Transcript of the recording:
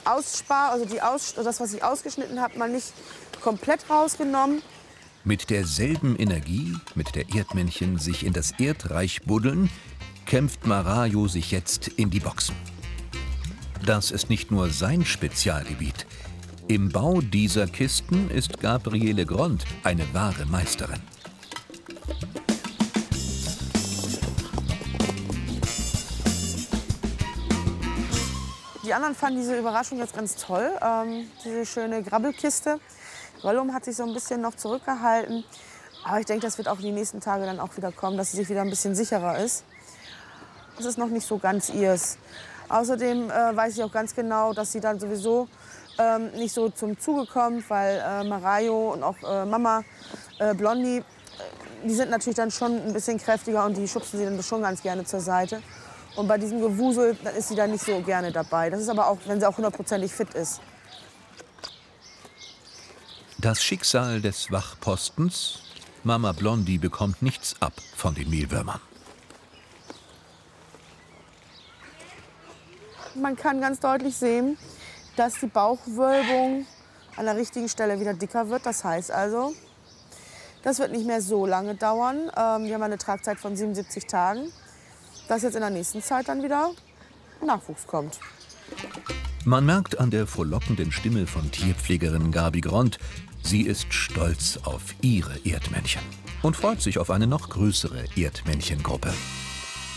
also das, was ich ausgeschnitten habe, mal nicht komplett rausgenommen. Mit derselben Energie, mit der Erdmännchen sich in das Erdreich buddeln, kämpft Marajo sich jetzt in die Boxen. Das ist nicht nur sein Spezialgebiet. Im Bau dieser Kisten ist Gabriele Grond eine wahre Meisterin. Die anderen fanden diese Überraschung jetzt ganz toll, diese schöne Grabbelkiste. Gollum hat sich so ein bisschen noch zurückgehalten. Aber ich denke, das wird auch die nächsten Tage dann auch wieder kommen, dass sie sich wieder ein bisschen sicherer ist. Das ist noch nicht so ganz ihrs. Außerdem weiß ich auch ganz genau, dass sie dann sowieso nicht so zum Zuge kommt, weil Marajo und auch Mama Blondie, die sind natürlich dann schon ein bisschen kräftiger und die schubsen sie dann schon ganz gerne zur Seite. Und bei diesem Gewusel, dann ist sie dann nicht so gerne dabei. Das ist aber auch, wenn sie auch 100%ig fit ist. Das Schicksal des Wachpostens: Mama Blondie bekommt nichts ab von den Mehlwürmern. Man kann ganz deutlich sehen, dass die Bauchwölbung an der richtigen Stelle wieder dicker wird. Das heißt also, das wird nicht mehr so lange dauern. Wir haben eine Tragzeit von 77 Tagen, dass jetzt in der nächsten Zeit dann wieder Nachwuchs kommt. Man merkt an der frohlockenden Stimme von Tierpflegerin Gabi Grond, sie ist stolz auf ihre Erdmännchen und freut sich auf eine noch größere Erdmännchengruppe.